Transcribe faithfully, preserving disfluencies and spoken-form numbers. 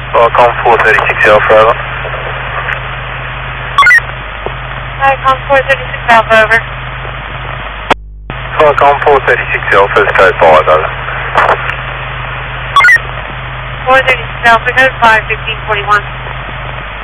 Welcome four thirty-six Alpha, over. Welcome four thirty-six Alpha, over. Welcome four thirty-six Alpha, start five, over. four thirty-six Alpha, code five, fifteen forty-one.